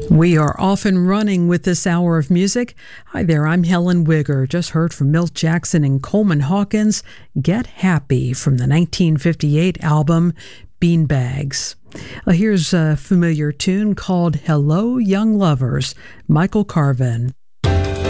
We are off and running with this hour of music. Hi there, I'm Helen Wigger. Just heard from Milt Jackson and Coleman Hawkins, Get Happy from the 1958 album Beanbags. Here's a familiar tune called Hello Young Lovers, Michael Carvin.